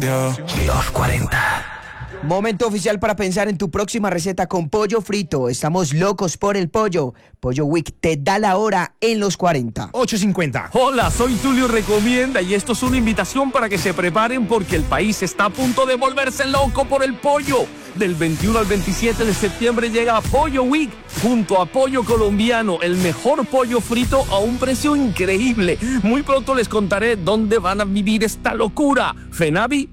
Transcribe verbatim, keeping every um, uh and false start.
prendió. Los cuarenta. Momento oficial para pensar en tu próxima receta con pollo frito. Estamos locos por el pollo. Pollo Week te da la hora en los cuarenta. ocho cincuenta. Hola, soy Tulio Recomienda y esto es una invitación para que se preparen porque el país está a punto de volverse loco por el pollo. Del veintiuno al veintisiete de septiembre llega Pollo Week junto a Pollo Colombiano, el mejor pollo frito a un precio increíble. Muy pronto les contaré dónde van a vivir esta locura. Fenavi